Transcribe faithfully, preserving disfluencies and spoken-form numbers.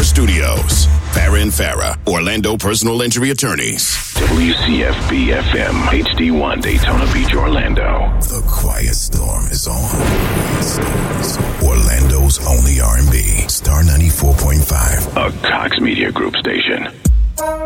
Studios. Farah and Farah, Orlando Personal Injury Attorneys. W C F B F M, H D one, Daytona Beach, Orlando. The Quiet Storm is on. Orlando's only R and B. Star ninety-four point five. A Cox Media Group station.